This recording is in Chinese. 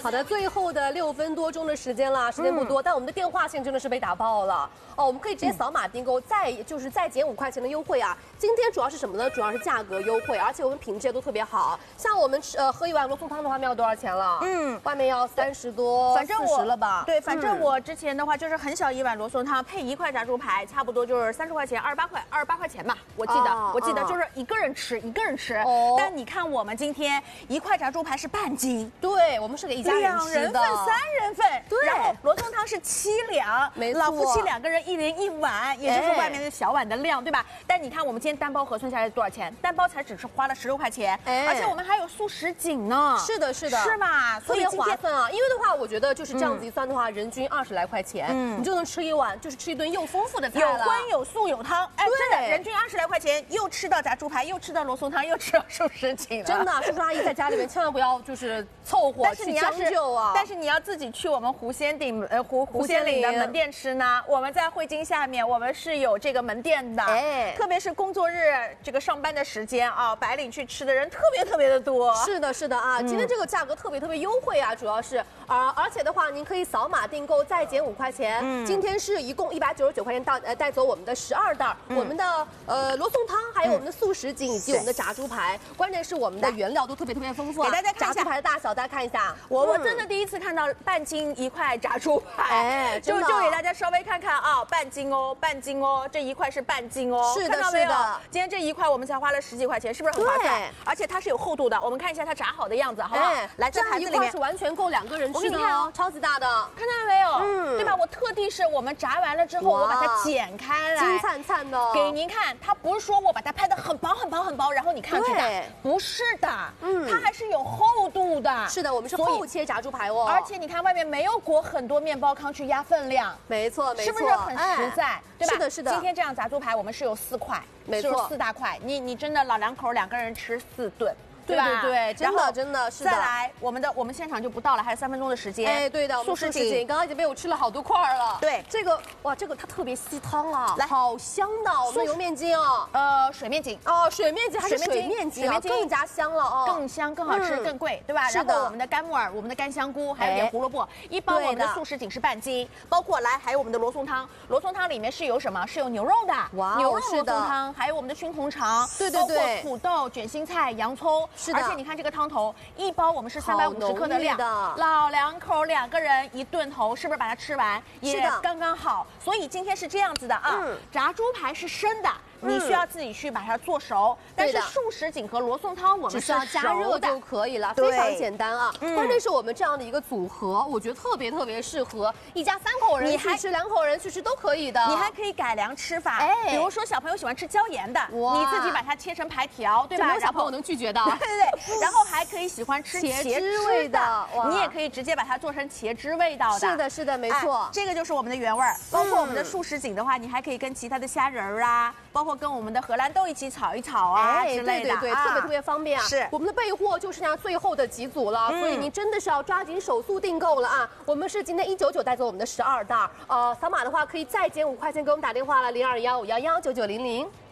好的，最后的6分多钟的时间了，时间不多，但我们的电话线真的是被打爆了哦。我们可以直接扫码订购，再减5块钱的优惠啊。今天主要是什么呢？主要是价格优惠，而且我们品质也都特别好。像我们喝一碗罗宋汤的话，要多少钱了？外面要30多，反正40了吧？ 对，反正我之前的话就是很小一碗罗宋汤配1块炸猪排，差不多就是30块钱，28块钱吧。我记得就是一个人吃。哦。但你看我们今天1块炸猪排是半斤， 对，我们是给一家人吃的，2 人份、3人份。 对。 然后罗宋汤是7两， 没错， 老夫妻2个人1人1碗，也就是外面的小碗的量，对吧？但你看我们今天单包核算下来多少钱？单包才只是花了16块钱，而且我们还有素食锦呢。 是的， 是吧？ 所以划算啊。因为的话，我觉得就是这样子一算的话，人均20来块钱，你就能吃一碗，就是吃一顿又丰富的菜了， 有荤有素有汤。哎，真的，人均20来块钱，又吃到炸猪排，又吃到罗宋汤，又吃到素食锦。 真的，叔叔阿姨在家里面千万不要就是凑合去将就啊。 但是你要自己去我们湖仙岭的门店吃呢。我们在汇金下面，我们是有这个门店的。哎，特别是工作日这个上班的时间啊，白领去吃的人特别的多。 是的啊，今天这个价格特别优惠啊，主要是而且的话，您可以扫码订购再减5块钱。今天是一共199块钱带走我们的12袋，我们的罗宋汤，还有我们的素食锦以及我们的炸猪排。关键是我们的原料都特别丰富啊。 给大家看一下炸猪排的大小，大家看一下。 我真的第一次看到半斤1块炸猪排， 哎， 就给大家稍微看看啊，半斤哦，这1块是半斤哦。 是的。 今天这1块我们才花了10几块钱，是不是很划算？而且它是有厚度的，我们看一下它炸好的样子，好不好？来， 这盘子里面是完全够2个人吃的哦，超级大的， 看到没有？对吧？我特地是我们炸完了之后，我把它剪开来， 金灿灿的， 给您看。它不是说我把它拍得很薄，然后你看上去的，不是的，它还是有厚度的。 是的，我们是厚切炸猪排哦。 而且你看外面没有裹很多面包糠去压分量， 没错， 是不是很实在？对吧？ 是的。 今天这样炸猪排我们是有4块， 没错 ，4大块。你真的老2口2个人吃4顿。 对，真的是的。 再来，我们现场就不到了，还有3分钟的时间。 哎，对的，素食锦刚刚已经被我吃了好多块了。 对， 这个哇，这个它特别吸汤啊，来，好香的。我们油面筋哦， 水面筋哦，水面筋还是水面筋啊，更加香了哦， 更香、更好吃、更贵，对吧？然后我们的干木耳、我们的干香菇，还有点胡萝卜，一包我们的素食锦是半斤，包括还有我们的罗宋汤，罗宋汤里面是有什么？是有牛肉的， 哇， 牛肉罗宋汤，还有我们的熏红肠，包括土豆、卷心菜、洋葱， 是的。 而且你看这个汤头，一包我们是350克的量，老2口2个人1顿头，是不是把它吃完也刚刚好？所以今天是这样子的啊，炸猪排是生的。你需要自己去把它做熟，但是素食锦和罗宋汤我们是要加热就可以了，非常简单啊。关键是我们这样的一个组合，我觉得特别适合一家3口人去吃，2口人去吃都可以的。 你还可以改良吃法，比如说小朋友喜欢吃椒盐的，你自己把它切成排条，对吧？ 没有小朋友能拒绝的。 对。然后还可以喜欢吃茄汁味的，你也可以直接把它做成茄汁味道的。是的，没错。 这个就是我们的原味儿。包括我们的素食锦的话，你还可以跟其他的虾仁儿啊，包括跟我们的荷兰豆一起炒一炒啊之类的， 对，特别方便啊。 是我们的备货就剩下最后的几组了，所以您真的是要抓紧手速订购了啊！我们是今天199带走我们的12袋，扫码的话可以再减5块钱，给我们打电话了，0215119900。